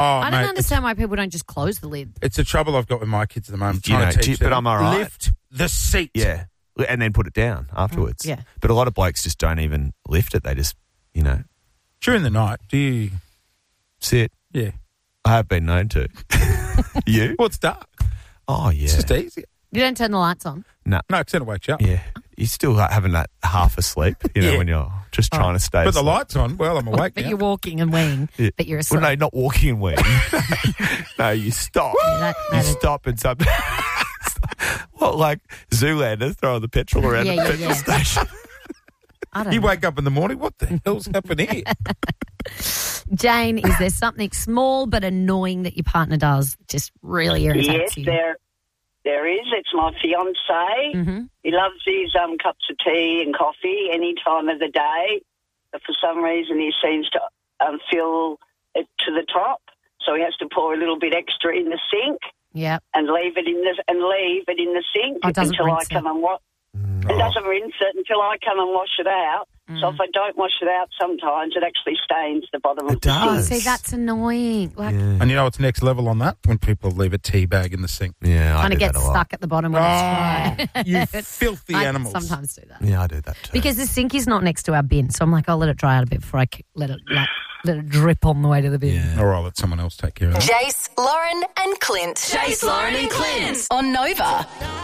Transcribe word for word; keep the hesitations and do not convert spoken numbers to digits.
Oh, I don't mate, understand why people don't just close the lid. It's the trouble I've got with my kids at the moment. You Trying know, to teach but them, I'm all right. lift the seat. Yeah. And then put it down afterwards. Mm, yeah. But a lot of blokes just don't even lift it. They just, you know, During the night, do you... sit. Yeah. I have been known to. You? Well, it's dark. Oh, yeah. It's just easier. You don't turn the lights on. No. No, because then it wakes you up. Yeah. You're still like, having that half asleep, you know, Yeah. when you're just trying to stay But the asleep. light's on. Well, I'm awake But now. you're walking and weeing, Yeah. but you're asleep. Well, no, not walking and weeing. No, you stop. that- you that- stop and something. What, like Zoolander throwing the petrol around Yeah, the yeah, petrol yeah. station? I don't You know. wake up in the morning, what the hell's happened here? Jane, is there something small but annoying that your partner does just really irritates Yes, you? there, there is. It's my fiancé. Mm-hmm. He loves his um, cups of tea and coffee any time of the day, but for some reason he seems to um, fill it to the top, so he has to pour a little bit extra in the sink Yeah. and leave it in the and leave it in the sink Oh, it doesn't until I rinse come it. and wash. It doesn't rinse it until I come and wash it out. So if I don't wash it out, sometimes it actually stains the bottom of It the does. sink. See, that's annoying. Like, Yeah, And you know what's next level on that? When people leave a tea bag in the sink. yeah I kind do of gets that a lot. stuck at the bottom when it's dry. Oh, you filthy I animals. sometimes do that. Yeah, I do that too. Because the sink is not next to our bin, so I'm like, I'll let it dry out a bit before I c- let it like, let it drip on the way to the bin. Yeah. Or I'll let someone else take care of that. Jace, Lauren and Clint. Jace, Lauren and Clint. On Nova.